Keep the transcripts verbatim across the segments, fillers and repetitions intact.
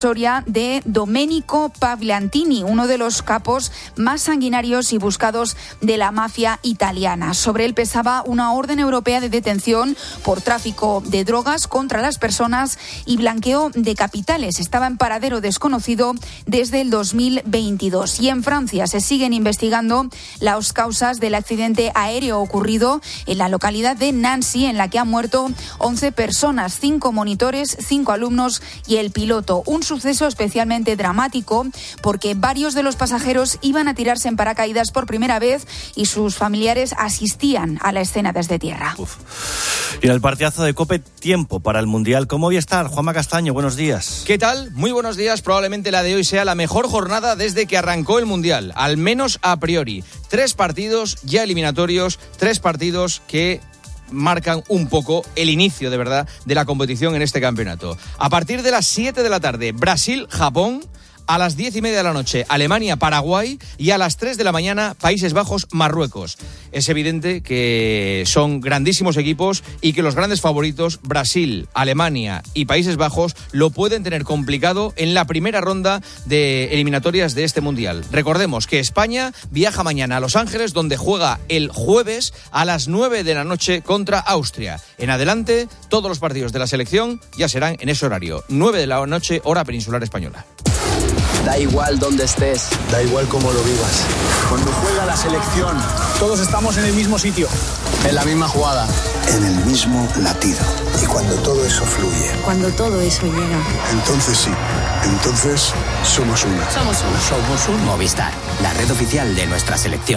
historia de Domenico Pagliantini, uno de los capos más sanguinarios y buscados de la mafia italiana. Sobre él pesaba una orden europea de detención por tráfico de drogas contra las personas y blanqueo de capitales. Estaba en paradero desconocido desde el dos mil veintidós. Y en Francia se siguen investigando las causas del accidente aéreo ocurrido en la localidad de Nancy, en la que han muerto once personas, cinco monitores, cinco alumnos y el piloto. Un suceso especialmente dramático porque varios de los pasajeros iban a tirarse en paracaídas por primera vez y sus familiares asistían a la escena desde tierra. Uf. Y en el partidazo de COPE, tiempo para el Mundial. ¿Cómo voy a estar? Juanma Castaño, buenos días. ¿Qué tal? Muy buenos días. Probablemente la de hoy sea la mejor jornada desde que arrancó el Mundial, al menos a priori. Tres partidos ya eliminatorios, tres partidos que marcan un poco el inicio, de verdad, de la competición en este campeonato. A partir de las siete de la tarde, Brasil-Japón. A las diez y media de la noche, Alemania-Paraguay, y a las tres de la mañana, Países Bajos-Marruecos. Es evidente que son grandísimos equipos y que los grandes favoritos, Brasil, Alemania y Países Bajos, lo pueden tener complicado en la primera ronda de eliminatorias de este Mundial. Recordemos que España viaja mañana a Los Ángeles, donde juega el jueves a las nueve de la noche contra Austria. En adelante, todos los partidos de la selección ya serán en ese horario, nueve de la noche, hora peninsular española. Da igual dónde estés, da igual cómo lo vivas. Cuando juega la selección, todos estamos en el mismo sitio, en la misma jugada, en el mismo latido. Y cuando todo eso fluye, cuando todo eso llega, entonces sí, entonces somos una. Somos uno. Somos un Movistar, la red oficial de nuestra selección.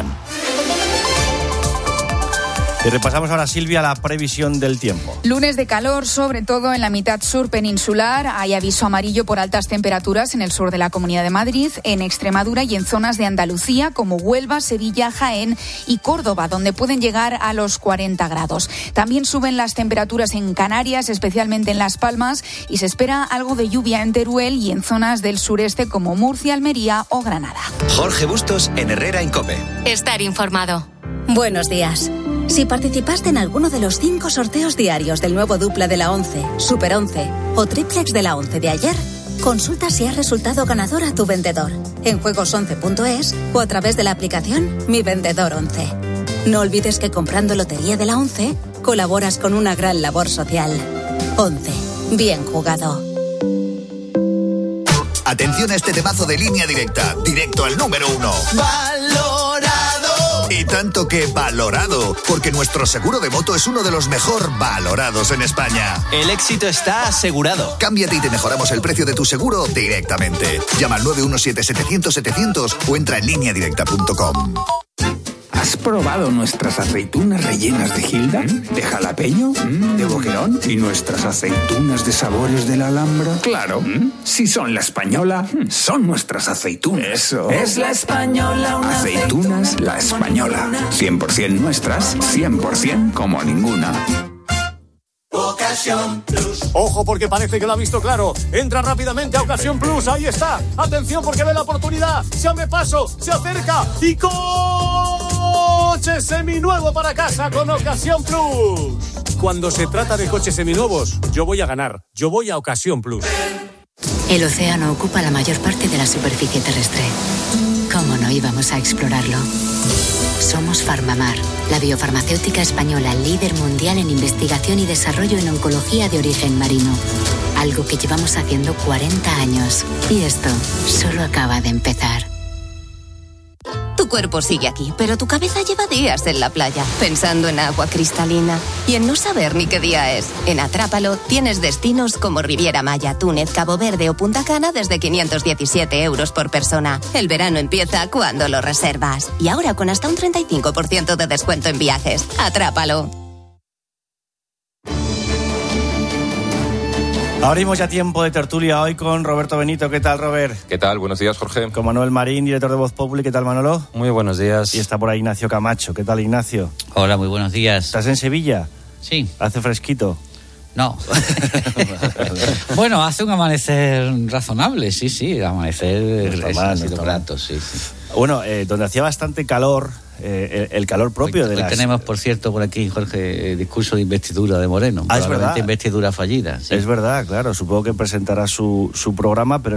Y repasamos ahora, Silvia, la previsión del tiempo. Lunes de calor, sobre todo en la mitad sur peninsular. Hay aviso amarillo por altas temperaturas en el sur de la Comunidad de Madrid, en Extremadura y en zonas de Andalucía como Huelva, Sevilla, Jaén y Córdoba, donde pueden llegar a los cuarenta grados. También suben las temperaturas en Canarias, especialmente en Las Palmas, y se espera algo de lluvia en Teruel y en zonas del sureste como Murcia, Almería o Granada. Jorge Bustos en Herrera en COPE. Estar informado. Buenos días. Si participaste en alguno de los cinco sorteos diarios del nuevo Dupla de la once, Super once o Triplex de la once de ayer, consulta si has resultado ganador a tu vendedor en juegos once punto es o a través de la aplicación Mi Vendedor once. No olvides que comprando Lotería de la once colaboras con una gran labor social. once. Bien jugado. Atención a este temazo de Línea Directa, directo al número uno. ¡Valorado! Y tanto que valorado, porque nuestro seguro de moto es uno de los mejor valorados en España. El éxito está asegurado. Cámbiate y te mejoramos el precio de tu seguro directamente. Llama al nueve uno siete setecientos setecientos o entra en línea directa punto com. ¿Has probado nuestras aceitunas rellenas de Gilda? ¿De jalapeño? ¿De boquerón? ¿Y nuestras aceitunas de sabores de la Alhambra? Claro, si son la española, son nuestras aceitunas. Eso. Es la española, una aceitunas aceituna, la española. cien por ciento nuestras, cien por ciento como ninguna. Ocasión Plus. Ojo, porque parece que lo ha visto claro. Entra rápidamente a Ocasión Plus. Ahí está. Atención, porque ve la oportunidad. Se abre paso, se acerca y coche seminuevo para casa con Ocasión Plus. Cuando se trata de coches seminuevos, yo voy a ganar. Yo voy a Ocasión Plus. El océano ocupa la mayor parte de la superficie terrestre. ¿Cómo no íbamos a explorarlo? Somos Farmamar, la biofarmacéutica española líder mundial en investigación y desarrollo en oncología de origen marino. Algo que llevamos haciendo cuarenta años. Y esto solo acaba de empezar. Tu cuerpo sigue aquí, pero tu cabeza lleva días en la playa, pensando en agua cristalina y en no saber ni qué día es. En Atrápalo tienes destinos como Riviera Maya, Túnez, Cabo Verde o Punta Cana desde quinientos diecisiete euros por persona. El verano empieza cuando lo reservas. Y ahora con hasta un treinta y cinco por ciento de descuento en viajes. Atrápalo. Abrimos ya tiempo de tertulia hoy con Roberto Benito. ¿Qué tal, Robert? ¿Qué tal? Buenos días, Jorge. Con Manuel Marín, director de Voz Populi. ¿Qué tal, Manolo? Muy buenos días. Y está por ahí Ignacio Camacho. ¿Qué tal, Ignacio? Hola, muy buenos días. ¿Estás en Sevilla? Sí. ¿Hace fresquito? No. Bueno, hace un amanecer razonable, sí, sí. Amanecer no está mal, es, no rato, sí, sí. Bueno, eh, donde hacía bastante calor, eh, el, el calor propio hoy, de hoy las... tenemos, por cierto, por aquí, Jorge, el discurso de investidura de Moreno. Ah, es verdad. Investidura fallida. Sí. Es verdad, claro. Supongo que presentará su, su programa, pero